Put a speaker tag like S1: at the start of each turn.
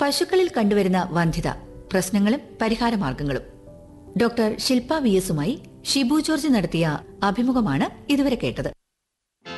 S1: പശുക്കളിൽ കണ്ടുവരുന്ന വന്ധ്യത, പ്രശ്നങ്ങളും പരിഹാരമാർഗങ്ങളും. ഡോക്ടർ ശില്പ V എസുമായി Shibu George നടത്തിയ അഭിമുഖമാണ് ഇതുവരെ കേട്ടത്.